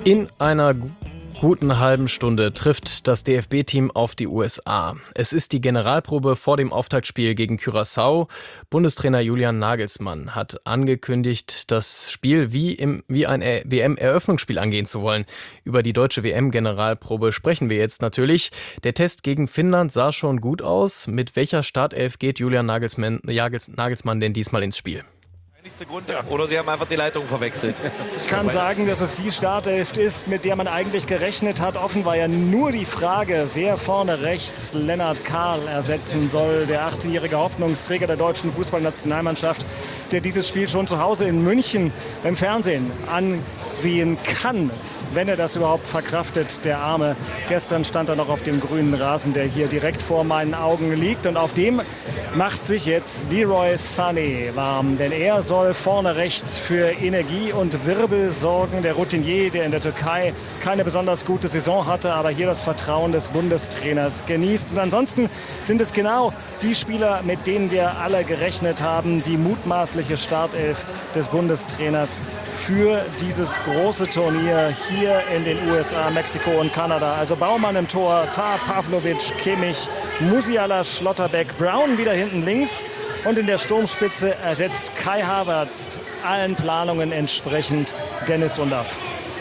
In einer guten halben Stunde trifft das DFB-Team auf die USA. Es ist die Generalprobe vor dem Auftaktspiel gegen Curaçao. Bundestrainer Julian Nagelsmann hat angekündigt, das Spiel wie ein WM-Eröffnungsspiel angehen zu wollen. Über die deutsche WM-Generalprobe sprechen wir jetzt natürlich. Der Test gegen Finnland sah schon gut aus. Mit welcher Startelf geht Julian Nagelsmann denn diesmal ins Spiel? Oder Sie haben einfach die Leitung verwechselt. Ich kann sagen, dass es die Startelf ist, mit der man eigentlich gerechnet hat. Offen war ja nur die Frage, wer vorne rechts Lennart Kahl ersetzen soll. Der 18-jährige Hoffnungsträger der deutschen Fußballnationalmannschaft, der dieses Spiel schon zu Hause in München im Fernsehen ansehen kann, wenn er das überhaupt verkraftet, der Arme. Gestern stand er noch auf dem grünen Rasen, der hier direkt vor meinen Augen liegt. Und auf dem macht sich jetzt Leroy Sané warm. Denn er soll vorne rechts für Energie und Wirbel sorgen. Der Routinier, der in der Türkei keine besonders gute Saison hatte, aber hier das Vertrauen des Bundestrainers genießt. Und ansonsten sind es genau die Spieler, mit denen wir alle gerechnet haben. Die mutmaßliche Startelf des Bundestrainers für dieses große Turnier hier in den USA, Mexiko und Kanada. Also Baumann im Tor, Tah, Pavlovic, Kimmich, Musiala, Schlotterbeck, Brown wieder hinten links. Und in der Sturmspitze ersetzt Kai Havertz allen Planungen entsprechend Dennis Undaff.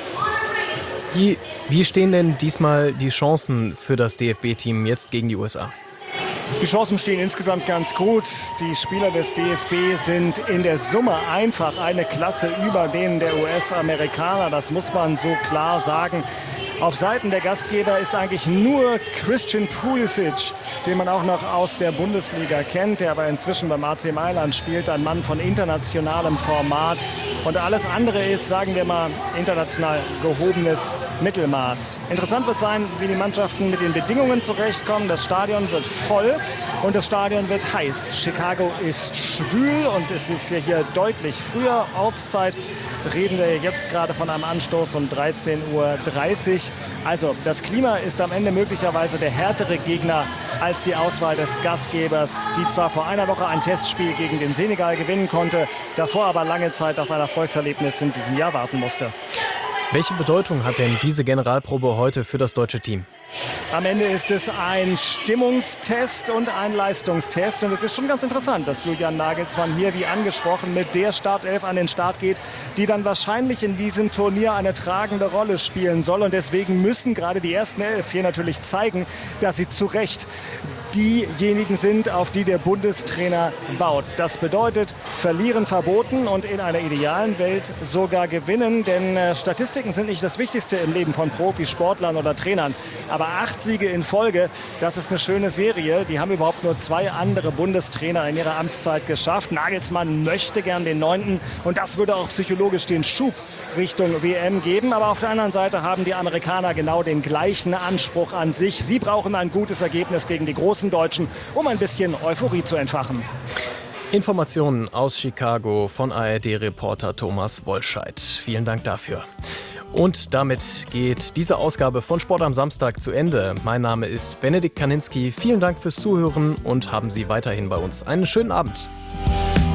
Wie stehen denn diesmal die Chancen für das DFB-Team jetzt gegen die USA? Die Chancen stehen insgesamt ganz gut. Die Spieler des DFB sind in der Summe einfach eine Klasse über denen der US-Amerikaner. Das muss man so klar sagen. Auf Seiten der Gastgeber ist eigentlich nur Christian Pulisic, den man auch noch aus der Bundesliga kennt, der aber inzwischen beim AC Mailand spielt, ein Mann von internationalem Format. Und alles andere ist, sagen wir mal, international gehobenes Mittelmaß. Interessant wird sein, wie die Mannschaften mit den Bedingungen zurechtkommen. Das Stadion wird voll und das Stadion wird heiß. Chicago ist schwül und es ist ja hier deutlich früher. Ortszeit reden wir jetzt gerade von einem Anstoß um 13:30 Uhr. Also das Klima ist am Ende möglicherweise der härtere Gegner als die Auswahl des Gastgebers, die zwar vor einer Woche ein Testspiel gegen den Senegal gewinnen konnte, davor aber lange Zeit auf ein Erfolgserlebnis in diesem Jahr warten musste. Welche Bedeutung hat denn diese Generalprobe heute für das deutsche Team? Am Ende ist es ein Stimmungstest und ein Leistungstest. Und es ist schon ganz interessant, dass Julian Nagelsmann hier, wie angesprochen, mit der Startelf an den Start geht, die dann wahrscheinlich in diesem Turnier eine tragende Rolle spielen soll. Und deswegen müssen gerade die ersten 11 hier natürlich zeigen, dass sie zu Recht diejenigen sind, auf die der Bundestrainer baut. Das bedeutet, verlieren verboten und in einer idealen Welt sogar gewinnen. Denn Statistiken sind nicht das Wichtigste im Leben von Profisportlern oder Trainern. Aber 8 Siege in Folge, das ist eine schöne Serie. Die haben überhaupt nur 2 andere Bundestrainer in ihrer Amtszeit geschafft. Nagelsmann möchte gern den 9. Und das würde auch psychologisch den Schub Richtung WM geben. Aber auf der anderen Seite haben die Amerikaner genau den gleichen Anspruch an sich. Sie brauchen ein gutes Ergebnis gegen die großen Deutschen, um ein bisschen Euphorie zu entfachen. Informationen aus Chicago von ARD-Reporter Thomas Wollscheid. Vielen Dank dafür. Und damit geht diese Ausgabe von Sport am Samstag zu Ende. Mein Name ist Benedikt Kaninski. Vielen Dank fürs Zuhören und haben Sie weiterhin bei uns einen schönen Abend.